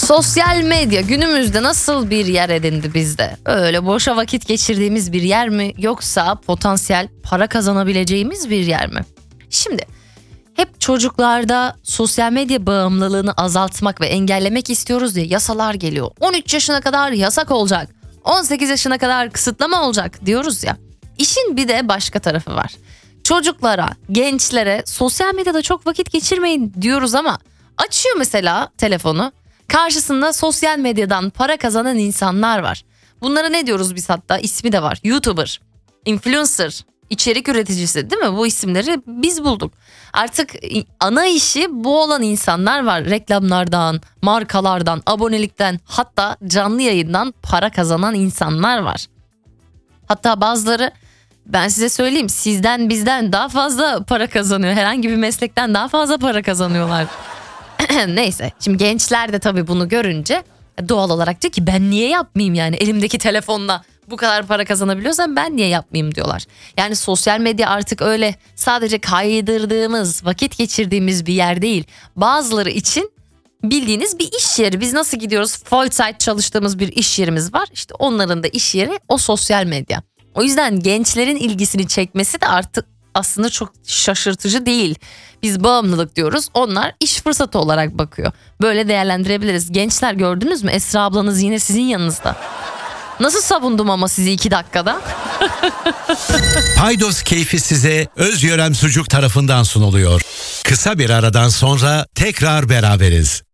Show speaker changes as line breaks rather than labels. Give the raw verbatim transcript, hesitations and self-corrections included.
Sosyal medya günümüzde nasıl bir yer edindi bizde? Öyle boşa vakit geçirdiğimiz bir yer mi, yoksa potansiyel para kazanabileceğimiz bir yer mi? Şimdi hep çocuklarda sosyal medya bağımlılığını azaltmak ve engellemek istiyoruz diye yasalar geliyor. on üç yaşına kadar yasak olacak, on sekiz yaşına kadar kısıtlama olacak diyoruz ya. İşin bir de başka tarafı var. Çocuklara, gençlere sosyal medyada çok vakit geçirmeyin diyoruz ama açıyor mesela telefonu. Karşısında sosyal medyadan para kazanan insanlar var. Bunlara ne diyoruz biz hatta? İsmi de var. YouTuber, influencer, içerik üreticisi, değil mi? Bu isimleri biz bulduk. Artık ana işi bu olan insanlar var. Reklamlardan, markalardan, abonelikten, hatta canlı yayından para kazanan insanlar var. Hatta bazıları, ben size söyleyeyim, sizden bizden daha fazla para kazanıyor. Herhangi bir meslekten daha fazla para kazanıyorlar. Neyse, şimdi gençler de tabii bunu görünce doğal olarak diyor ki ben niye yapmayayım, yani elimdeki telefonla bu kadar para kazanabiliyorsam ben niye yapmayayım diyorlar. Yani sosyal medya artık öyle sadece kaydırdığımız, vakit geçirdiğimiz bir yer değil. Bazıları için bildiğiniz bir iş yeri. Biz nasıl gidiyoruz? Vollzeit çalıştığımız bir iş yerimiz var. İşte onların da iş yeri o sosyal medya. O yüzden gençlerin ilgisini çekmesi de artık aslında çok şaşırtıcı değil. Biz bağımlılık diyoruz, onlar iş fırsatı olarak bakıyor. Böyle değerlendirebiliriz. Gençler, gördünüz mü? Esra ablanız yine sizin yanınızda. Nasıl savundum ama sizi iki dakikada?
Paydos keyfi size Özyörem Sucuk tarafından sunuluyor. Kısa bir aradan sonra tekrar beraberiz.